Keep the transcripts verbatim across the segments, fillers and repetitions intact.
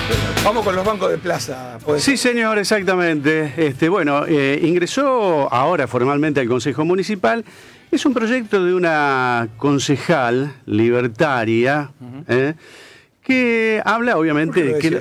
Vamos con los bancos de plaza. Sí, señor, exactamente. Este, bueno, eh, ingresó ahora formalmente al Consejo Municipal. Es un proyecto de una concejal libertaria, uh-huh. eh, que habla obviamente de que... La...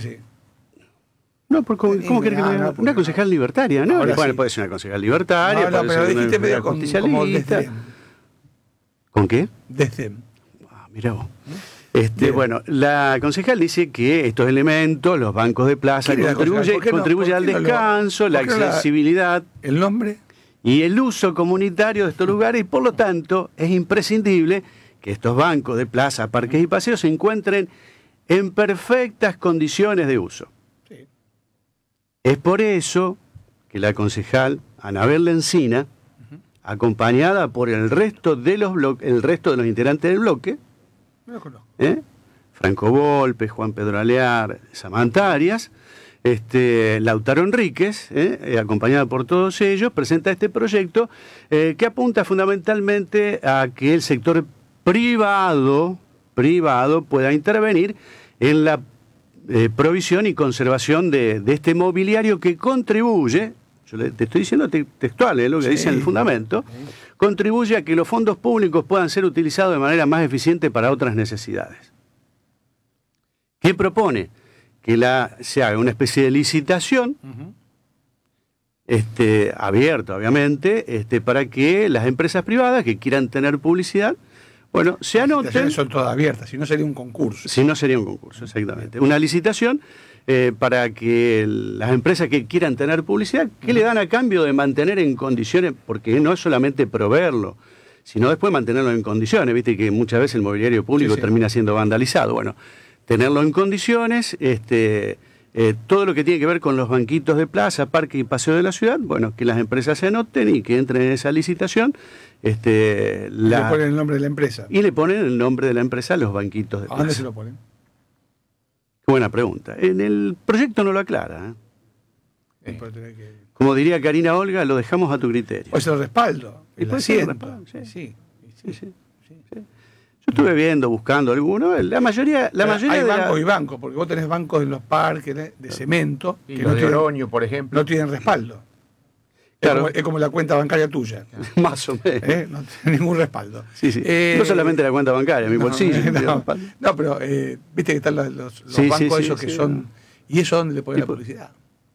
No, ¿cómo, cómo quiere que no, no, una concejal libertaria? No, bueno, sí. Puede ser una concejal libertaria, no, no, puede ser una, medio una con, justicialista. ¿Con qué? Desdén. Ah, mirá vos. Este, bueno, la concejal dice que estos elementos, los bancos de plaza, contribuyen no, contribuye al descanso, no lo, la accesibilidad, la, el nombre y el uso comunitario de estos lugares, y por lo tanto es imprescindible que estos bancos de plaza, parques y paseos se encuentren en perfectas condiciones de uso. Sí. Es por eso que la concejal Anabel Lencina, uh-huh. acompañada por el resto de los blo- el resto de los integrantes del bloque, no lo conozco. ¿Eh? Franco Volpe, Juan Pedro Alear, Samantha Arias, este, Lautaro Enríquez, ¿eh? acompañada por todos ellos, presenta este proyecto eh, que apunta fundamentalmente a que el sector privado, privado pueda intervenir en la eh, provisión y conservación de, de este mobiliario que contribuye, yo le, te estoy diciendo te, textual, es ¿eh? lo que sí. dice en el fundamento, sí. contribuye a que los fondos públicos puedan ser utilizados de manera más eficiente para otras necesidades. ¿Qué propone? Que la, se haga una especie de licitación, uh-huh. este, abierta obviamente, este, para que las empresas privadas que quieran tener publicidad, bueno, se anoten. Las licitaciones son todas abiertas, si no sería un concurso. Si no sería un concurso, exactamente. Una licitación eh, para que las empresas que quieran tener publicidad, ¿qué uh-huh. le dan a cambio de mantener en condiciones? Porque no es solamente proveerlo, sino después mantenerlo en condiciones. Viste que muchas veces el mobiliario público sí, sí. termina siendo vandalizado. Bueno, tenerlo en condiciones, este, eh, todo lo que tiene que ver con los banquitos de plaza, parque y paseo de la ciudad, bueno, que las empresas se anoten y que entren en esa licitación. Este, la, y le ponen el nombre de la empresa. Y le ponen el nombre de la empresa a los banquitos de plaza. ¿A dónde se lo ponen? Qué buena pregunta. En el proyecto no lo aclara. ¿eh? Eh, que... Como diría Karina Olga, lo dejamos a tu criterio. O es el respaldo. El asiento. Respaldo, sí. Sí, sí, sí, sí, sí, sí. Yo estuve viendo, buscando algunos, la mayoría... La mayoría hay de bancos la... y bancos, porque vos tenés bancos en los parques de, de cemento, y que los no de tienen, Oroño, por ejemplo. no tienen respaldo. Claro. Es, como, es como la cuenta bancaria tuya. Más o menos. ¿Eh? No tiene ningún respaldo. Sí, sí. Eh, no solamente la cuenta bancaria, mi no, bolsillo. No, no pero eh, viste que están los, los, los sí, bancos sí, esos sí, que sí, son... No. ¿Y eso dónde le ponen tipo, la publicidad?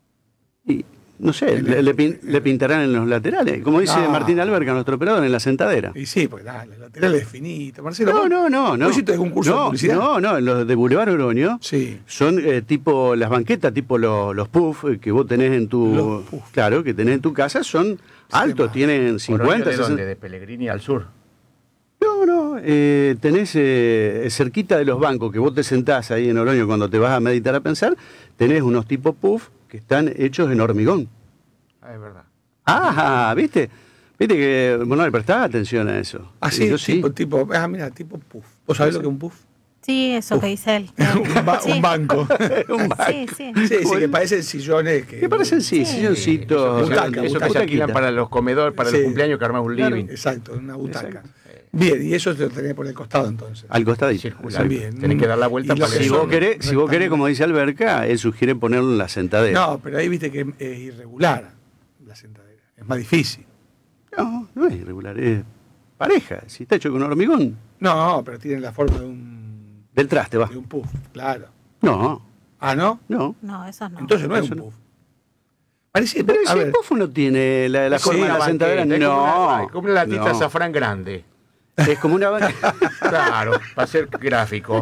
Y, no sé, le, le, pin, le pintarán en los laterales, como dice no. Martín Alberca, nuestro operador, en la sentadera. Y sí, porque nada, los laterales es finito. Marcelo, no, no, no. no. ¿Vos hiciste algún curso no, de publicidad? No, no, los de Boulevard Oroño sí. son eh, tipo las banquetas, tipo los, los puff que vos tenés en tu... Claro, que tenés en tu casa, son altos, tienen cincuenta, ¿De dónde? ¿De Pellegrini al sur? No, no, eh, tenés eh, cerquita de los bancos que vos te sentás ahí en Oroño cuando te vas a meditar a pensar, tenés unos tipos puff que están hechos en hormigón. Ah, es verdad. Ah, ¿viste? Viste que, bueno, le prestaba atención a eso. Ah, sí, yo tipo, sí. tipo, ah, mira, tipo puff. ¿Vos sabés sí. lo que es un puff? Sí, eso puff. Que dice él. un, ba- sí. un banco. un banco. Sí, sí. Sí, sí, que parecen sillones. Que, que parecen, sí, sí. silloncitos. Eso, butaca, eso que se alquilan para los comedores, para sí. los cumpleaños que armás un living. Claro, exacto, una butaca. Exacto. Bien, y eso te lo tenés por el costado entonces. Al costadito. Circular. Bien. Tenés que dar la vuelta para si vos querés, si vos querés, como dice Alberca, él sugiere ponerlo en la sentadera. No, pero ahí viste que es irregular la sentadera. Es más difícil. No, no es irregular, es pareja. Si está hecho con hormigón. No, pero tiene la forma de un... Del traste, va. De un puff, claro. No. ¿Ah, no? No. No, eso no. Entonces no es eso un no. puff. Parece, pero a si ver. el puff no tiene la, la sí, forma de la sentadera, no. Como una, como una latita no. azafrán grande. Es como una banca. Claro, para ser gráfico.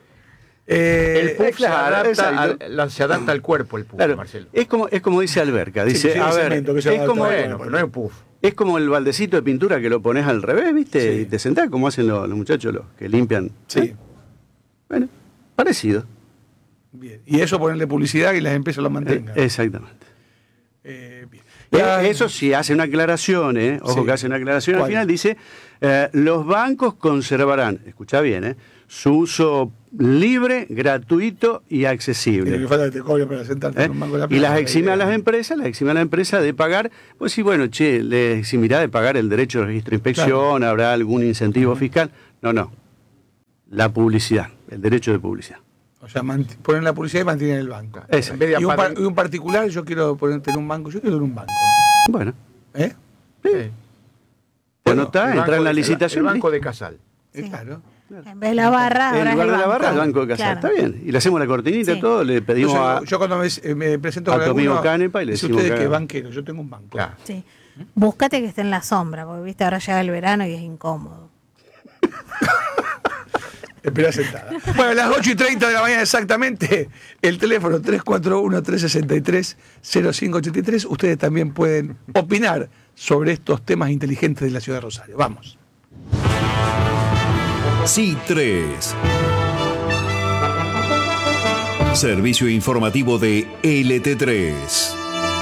Eh, el puff claro, se, adapta al, se adapta al cuerpo, el puff, claro, Marcelo. Es como, es como dice Alberca, dice, sí, a ver, cemento, es como, bueno, pero no es puff. Es como el baldecito de pintura que lo pones al revés, ¿viste? Sí. Y te sentás como hacen los, los muchachos los que limpian. Sí. ¿Eh? Bueno, parecido. Bien. Y eso ponerle publicidad y las empresas lo mantengan. Eh, exactamente. Eh, bien. Ya, eso sí hace una aclaración, ¿eh? Ojo sí. que hace una aclaración. ¿Cuál? Al final dice, eh, los bancos conservarán, escuchá bien, ¿eh? su uso libre, gratuito y accesible. Y, que falta que te cobren para sentarte ¿Eh? en un banco de la y las plaza, exime a idea. las empresas, las exime a las empresas de pagar, pues sí, bueno, che, le eximirá de pagar el derecho de registro de inspección, claro. Habrá algún incentivo uh-huh. fiscal. No, no. La publicidad, el derecho de publicidad. O sea, mant- ponen la publicidad y mantienen el banco. Exacto. En vez de Y un, par- apadrin- y un particular, yo quiero poner tener un banco, yo quiero tener un banco. Bueno, ¿Eh? Sí. te anotás, El entrás banco en la de- licitación. El banco de Casal. Eh, Sí. Claro. En vez de la barra, En ahora es lugar el de la barra, el banco. banco de Casal. Claro. Está bien. Y le hacemos la cortinita y Sí. todo, le pedimos Yo, a. yo cuando me, eh, me presento a con tu amigo alguno, Canepa y le dice decimos ustedes que- que banquero, yo tengo un banco. Claro. Sí. Búscate que esté en la sombra, porque viste, ahora llega el verano y es incómodo. Espera sentada. Bueno, a las ocho y treinta de la mañana exactamente, el teléfono tres cuatro uno, tres seis tres, cero cinco ocho tres. Ustedes también pueden opinar sobre estos temas inteligentes de la ciudad de Rosario. Vamos. C tres. Servicio informativo de L T tres.